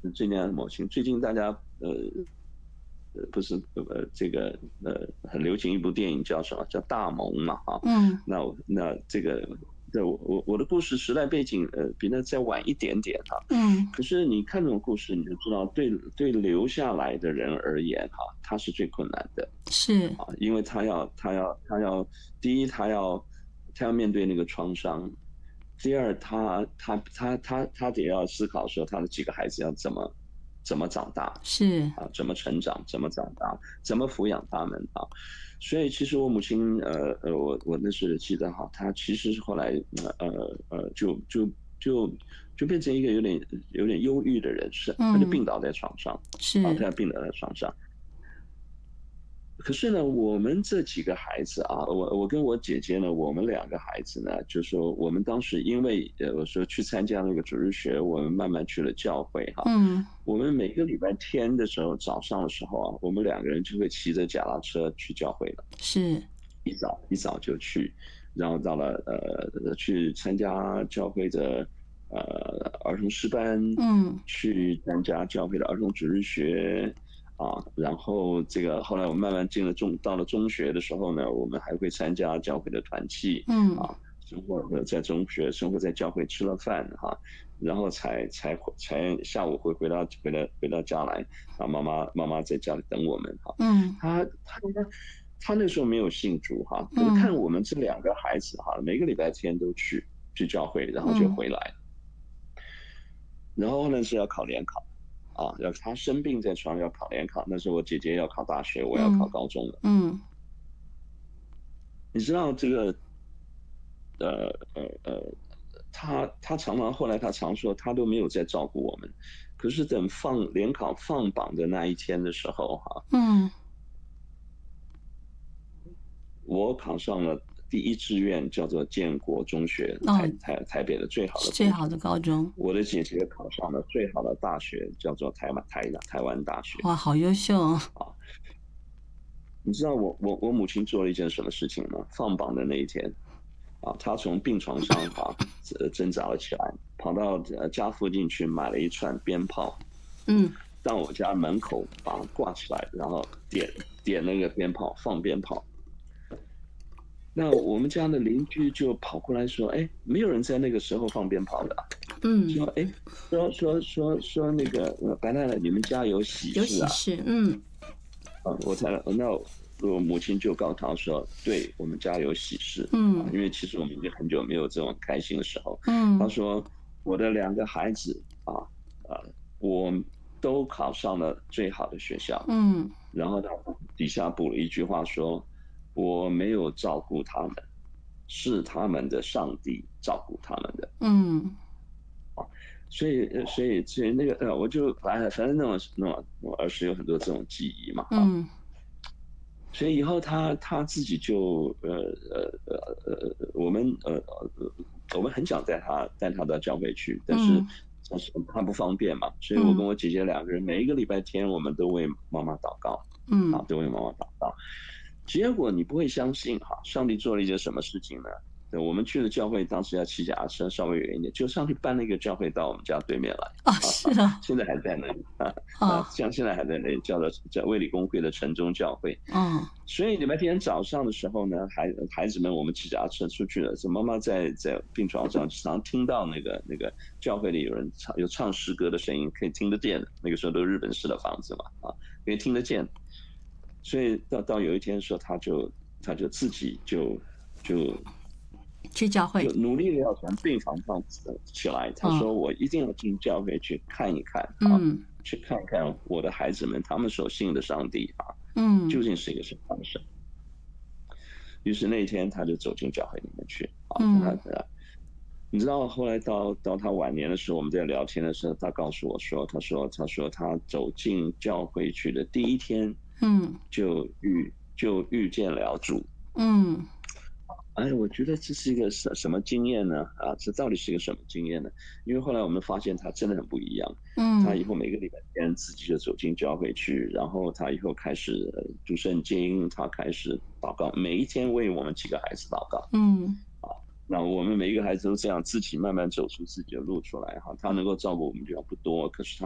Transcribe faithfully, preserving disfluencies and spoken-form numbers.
最近的母亲，最近大家呃呃不是呃这个呃很流行一部电影叫什么？叫《大萌》嘛哈。 嗯那我那这个对我我我的故事时代背景呃比那再晚一点点哈。 嗯， 可是你看这种故事，你就知道对对留下来的人而言哈，他是最困难的。 是啊，因为他要他要他要第一他要他要面对那个创伤，第二他他他他他得要思考说他的几个孩子要怎么怎么长大是， 啊，怎么成长，怎么长大，怎么抚养他们啊。所以其实我母亲呃呃我我那时记得哈，她其实是后来呃呃就就就就变成一个有点有点忧郁的人士，她就嗯病倒在床上啊，她是， 要病倒在床上。可是呢，我们这几个孩子啊，我我跟我姐姐呢，我们两个孩子呢，就说我们当时因为呃，我说去参加那个主日学，我们慢慢去了教会哈。 嗯我们每个礼拜天的时候，早上的时候啊，我们两个人就会骑着脚踏车去教会了， 是， 一早一早就去，然后到了呃去参加教会的呃儿童诗班， 嗯去参加教会的儿童主日学，啊，然后这个后来我们慢慢进了中，到了中学的时候呢，我们还会参加教会的团契嗯啊，生活在中学，生活在教会吃了饭哈，然后才才才下午会回到回到回到家来，啊，妈妈妈妈在家里等我们哈。 嗯他他他那时候没有信主哈，可是看嗯我们这两个孩子哈，每个礼拜天都去去教会，然后就嗯回来，然后呢是要考联考。啊，要他生病在床上要考联考，那时候我姐姐要考大学，我要考嗯高中了。 嗯你知道这个，呃呃呃，他他常常后来他常说他都没有在照顾我们，可是等放联考放榜的那一天的时候哈、 嗯， 我考上了第一志愿叫做建国中学，台哦， 台台北的最好的中学。 是最好的高中， 我的姐姐考上了最好的大学，叫做台湾台台湾大学。 哇，好优秀哦， 啊，你知道我我我母亲做了一件什么事情吗？放榜的那一天，啊，她从病床上啊呃挣扎了起来，跑到呃家附近去买了一串鞭炮， 嗯到我家门口把它挂起来，然后点点那个鞭炮，放鞭炮。那我们家的邻居就跑过来说：“哎，没有人在那个时候放鞭炮的啊。” 嗯， 说：“哎，说说说说那个呃白太太，你们家有喜有事啊？” 喜事，嗯啊，我才那我母亲就告诉他说：“对我们家有喜事啊， 嗯因为其实我们已经很久没有这种开心的时候。”他嗯说：“我的两个孩子啊，啊，我都考上了最好的学校。” 嗯然后他底下补了一句话说：“我没有照顾他们，是他们的上帝照顾他们的。” 嗯所以，呃所以，所以那个，呃，我就反正反正那种那种，我儿时有很多这种记忆嘛，哈。 嗯所以以后他他自己就呃呃呃呃，我们呃呃我们很想带他带他到教会去，但是嗯但是他不方便嘛，所以我跟嗯我姐姐两个人每一个礼拜天我们都为妈妈祷告，啊， 嗯都为妈妈祷告。结果你不会相信哈，上帝做了一件什么事情呢？对我们去了教会，当时要骑脚踏车，稍微远一点，就上帝搬了一个教会到我们家对面来， 哦， 啊， 是啊， 现在还在那里啊啊， 哦像现在还在那里，叫做叫卫理公会的城中教会。 哦所以礼拜天早上的时候呢，孩孩子们我们骑脚踏车出去了，是妈妈在在病床上，常听到那个那个教会里有人唱有唱诗歌的声音，可以听得见的。那个时候都是日本式的房子嘛，啊，可以听得见。所以到到有一天说，他就他就自己就就去教会， 就努力的要从病床上起来。他哦说：“我一定要进教会去看一看啊， 嗯去看看我的孩子们他们所信的上帝啊，究嗯竟是一个什么样的神。”于是那一天他就走进教会里面去啊，他嗯他你知道后来到到他晚年的时候，我们在聊天的时候，他告诉我说：“他说他说他走进教会去的第一天， 嗯就遇就遇见了主。” 嗯哎，我觉得这是一个什什么经验呢？啊，这到底是一个什么经验呢？因为后来我们发现他真的很不一样。他嗯以后每个礼拜天自己就走进教会去，然后他以后开始呃读圣经，他开始祷告，每一天为我们几个孩子祷告。 嗯那我们每一个孩子都这样自己慢慢走出自己的路出来哈。他能够照顾我们比较不多，可是他。